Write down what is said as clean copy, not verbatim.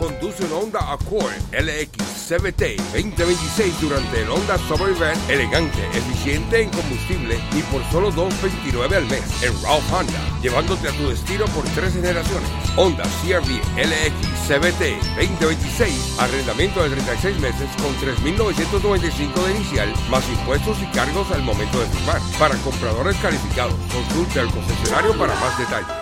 Conduce un Honda Accord LX CVT 2026 durante el Honda Summer Event, elegante, eficiente en combustible y por solo $229 al mes en Ralph Honda, llevándote a tu destino por 3 generaciones. Honda CR-V LX CVT 2026, arrendamiento de 36 meses con $3,995 de inicial, más impuestos y cargos al momento de firmar. Para compradores calificados, consulte al concesionario para más detalles.